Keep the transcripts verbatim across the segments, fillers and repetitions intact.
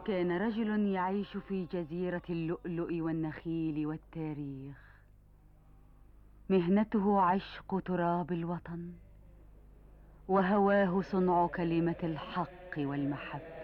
كان رجل يعيش في جزيرة اللؤلؤ والنخيل والتاريخ. مهنته عشق تراب الوطن، وهواه صنع كلمة الحق والمحبة.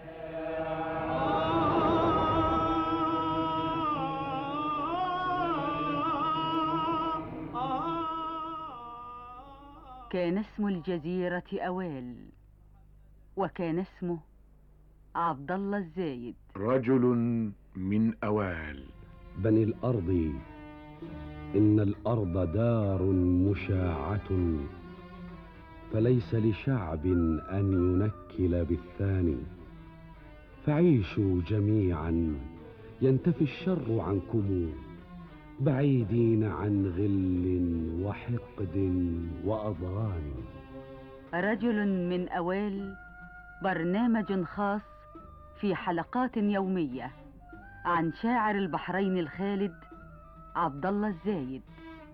كان اسم الجزيرة أوال، وكان اسمه عبد الله الزايد. رجل من أوال. بني الأرض، إن الأرض دار مشاعة، فليس لشعب أن ينكل بالثاني. فعيشوا جميعا ينتفي الشر عنكم، بعيدين عن غل وحقد وأضغان. رجل من أوال، برنامج خاص في حلقات يومية عن شاعر البحرين الخالد عبد الله الزايد.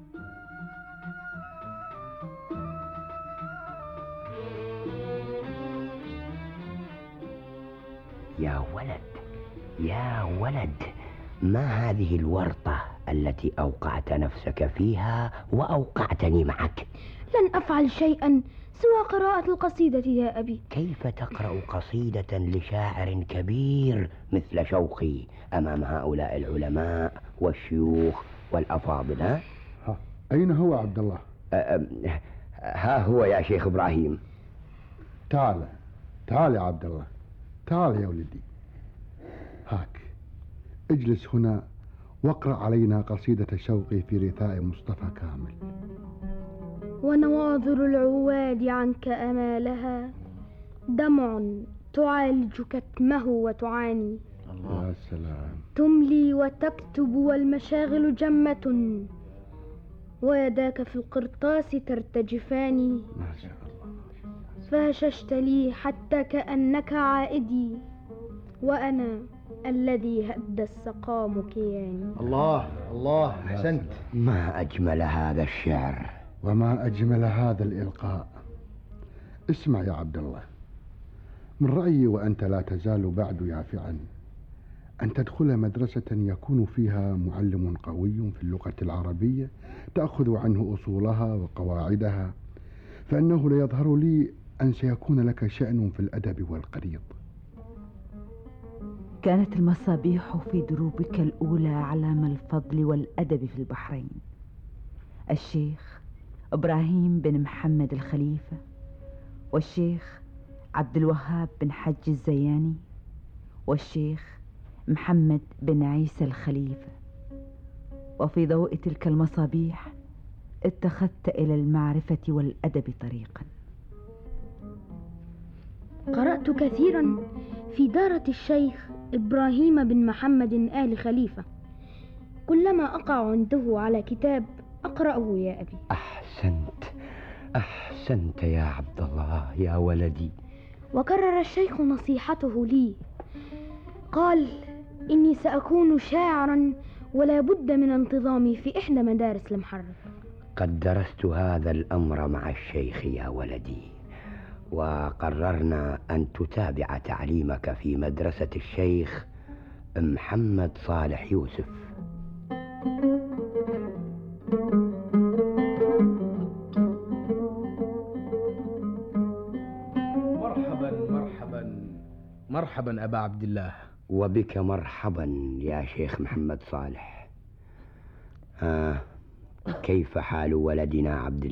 يا ولد يا ولد، ما هذه الورطة التي أوقعت نفسك فيها وأوقعتني معك؟ لن أفعل شيئا سوى قراءة القصيدة يا أبي. كيف تقرأ قصيدة لشاعر كبير مثل شوقي أمام هؤلاء العلماء والشيوخ والأفاضل؟ ها؟ ها أين هو عبد الله؟ ها هو يا شيخ إبراهيم. تعال تعال يا عبد الله، تعال يا ولدي. هاك اجلس هنا واقرأ علينا قصيدة شوقي في رثاء مصطفى كامل. ونواظر العواد عنك أمالها، دمع تعالج كتمه وتعاني. الله. يا سلام. تملي وتكتب والمشاغل جمة، ويداك في القرطاس ترتجفان. ما شاء الله. فهششت لي حتى كأنك عائدي، وأنا الذي هد السقام كياني. الله الله، أحسنت. ما أجمل هذا الشعر وما أجمل هذا الإلقاء. اسمع يا عبد الله، من رأيي وأنت لا تزال بعد يافعا أن تدخل مدرسة يكون فيها معلم قوي في اللغة العربية تأخذ عنه أصولها وقواعدها، فإنه ليظهر لي أن سيكون لك شأن في الأدب والقريض. كانت المصابيح في دروبك الأولى علام الفضل والأدب في البحرين. الشيخ إبراهيم بن محمد الخليفة، والشيخ عبد الوهاب بن حج الزياني، والشيخ محمد بن عيسى الخليفة. وفي ضوء تلك المصابيح اتخذت إلى المعرفة والأدب طريقا. قرأت كثيرا في دارة الشيخ إبراهيم بن محمد آل خليفة. كلما أقع عنده على كتاب أقرأه يا أبي. أحسنت أحسنت يا عبد الله يا ولدي. وكرر الشيخ نصيحته لي، قال إني سأكون شاعرا ولا بد من انتظامي في إحدى مدارس المحرر. قد درست هذا الأمر مع الشيخ يا ولدي، وقررنا أن تتابع تعليمك في مدرسة الشيخ محمد صالح يوسف. مرحبا مرحبا مرحبا أبا عبد الله. وبك مرحبا يا شيخ محمد صالح. آه كيف حال ولدنا عبد الله؟